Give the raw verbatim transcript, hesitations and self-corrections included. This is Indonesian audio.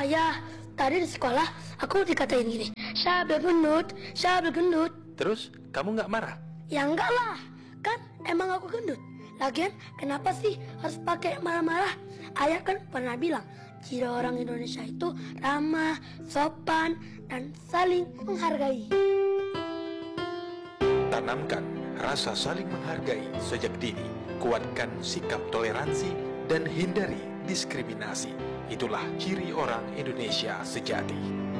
Ayah, tadi di sekolah aku dikatain gini, Syabel gendut, Syabel gendut. Terus kamu nggak marah? Ya enggak lah, kan emang aku gendut. Lagian kenapa sih harus pakai marah-marah? Ayah kan pernah bilang, ciri orang Indonesia itu ramah, sopan, dan saling menghargai. Tanamkan rasa saling menghargai sejak dini. Kuatkan sikap toleransi dan hindari diskriminasi. Itulah ciri orang Indonesia sejati.